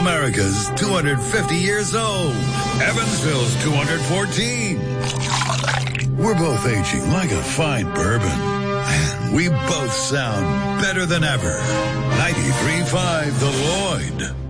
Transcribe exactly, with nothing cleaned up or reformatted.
America's two hundred fifty years old. Evansville's two hundred fourteen. We're both aging like a fine bourbon. And we both sound better than ever. ninety-three point five The Lloyd.